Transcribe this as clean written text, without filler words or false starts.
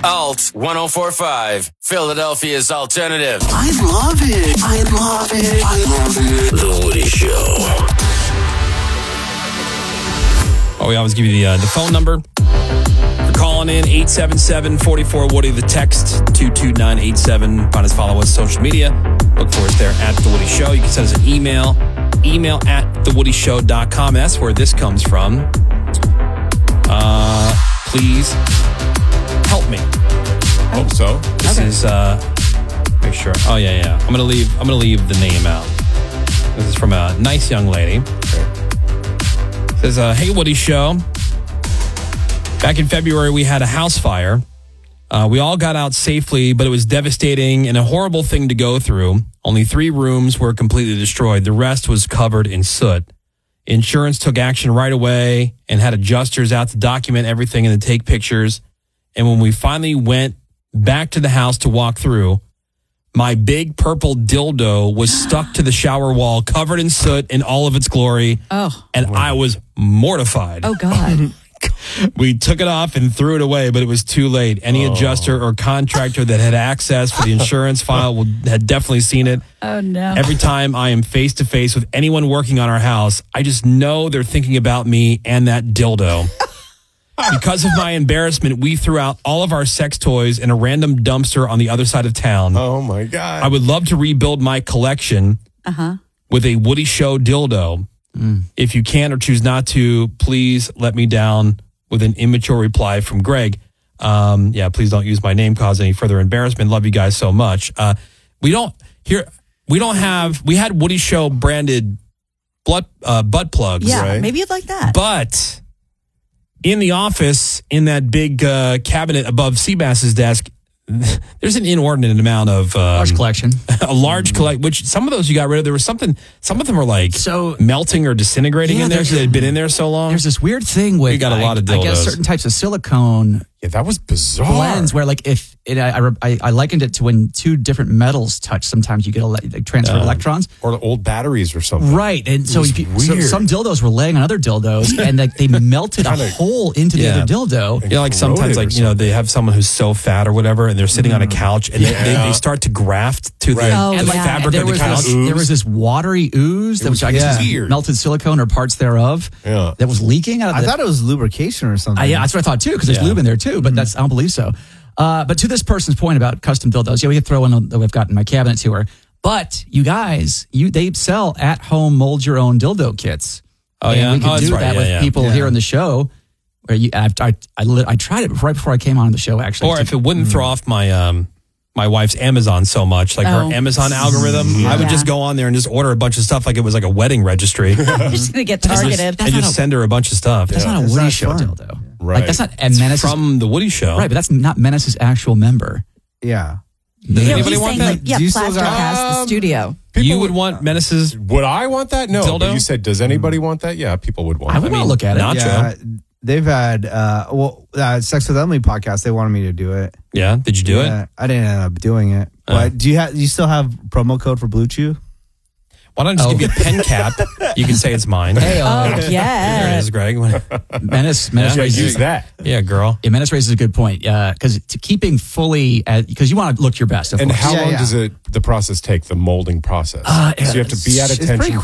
Alt 1045, Philadelphia's alternative. I love it. I love it. I love it. The Woody Show. Oh, we always give you the phone number. For calling in, 877-44-WOODY. The text, 22987. Find us, follow us, social media. Look for us there at The Woody Show. You can send us an email at thewoodyshow.com. That's where this comes from. Please help me. Hope so. This is make sure. Oh yeah. I'm gonna leave the name out. This is from a nice young lady. It says, "Hey Woody Show. Back in February, we had a house fire. We all got out safely, but it was devastating and a horrible thing to go through. Only 3 rooms were completely destroyed. The rest was covered in soot. Insurance took action right away and had adjusters out to document everything and to take pictures. And when we finally went back to the house to walk through, my big purple dildo was stuck to the shower wall, covered in soot in all of its glory. Oh. And I was mortified. Oh, God. We took it off and threw it away, but it was too late. Any adjuster or contractor that had access for the insurance file had definitely seen it. Oh, no. Every time I am face to face with anyone working on our house, I just know they're thinking about me and that dildo. Because of my embarrassment, we threw out all of our sex toys in a random dumpster on the other side of town. Oh, my God. I would love to rebuild my collection with a Woody Show dildo. If you can or choose not to, please let me down with an immature reply from Greg. Please don't use my name, cause any further embarrassment. Love you guys so much. We had Woody Show branded butt plugs. Yeah, right? maybe you'd like that. But in the office, in that big cabinet above Seabass's desk, there's an inordinate amount of large collection. A large collection, which some of those you got rid of. There was something. Some of them are like So- melting or disintegrating in there because they had been in there so long. There's this weird thing with We got a lot of I guess dildos. certain types of silicone Yeah, that was bizarre. blends where like if it, I likened it to when 2 different metals touch, sometimes you get a transfer of electrons. Or old batteries or something. Right. And so, was weird. some dildos were laying on other dildos and like they melted a Kinda- hole into the Yeah. other dildo. You know, like sometimes, corroded like, or they have someone who's so fat or whatever, and they're sitting on a couch, and they start to graft to Right. the, Oh, to the yeah. fabric There of the was, couch. there was this watery ooze, which I guess is weird. melted silicone or parts thereof Yeah. that was leaking out of I the thought it was lubrication or something. yeah, that's what I thought too, because there's Yeah. lube in there too, but I don't believe so. But to this person's point about custom dildos, we could throw one that we've got in my cabinet to her. But you guys, they sell at-home mold your own dildo kits. Oh, And yeah? we could Oh, that's do right. that Yeah, with yeah. people here on the show. Where I tried it right before I came on the show, actually. Or if it wouldn't throw off my my wife's Amazon so much, like her Oh. Amazon algorithm, I would just go on there and just order a bunch of stuff like it was like a wedding registry. You're just going to get targeted. and just send her a bunch of stuff. that's not a It's Woody not Show fun. dildo. Right. Like that's not and Menace's From the Woody Show. right, but that's not Menace's actual member. Yeah. Does Yeah, anybody he's want saying, that? Do you still Plaster got- has the studio. People You would want Menace's Would I want that? No. Dildo? But you said, does anybody want that? Yeah, people would want I that. would want to look at it. Nacho. Yeah. They've had, Sex with Emily podcast, they wanted me to do it. Yeah, did you do it? Yeah, I didn't end up doing it. But do you still have promo code for Blue Chew? Why don't I just give you a pen cap? You can say it's mine. Hey, Oh, There it yeah. is, Greg. Menace Yeah, raises Use that. Yeah, girl. Yeah, Menace raises a good point. Because keeping fully, because you want to look your best. Of And course. how Yeah, long yeah. does the process take, the molding process? So you have to be at It's attention pretty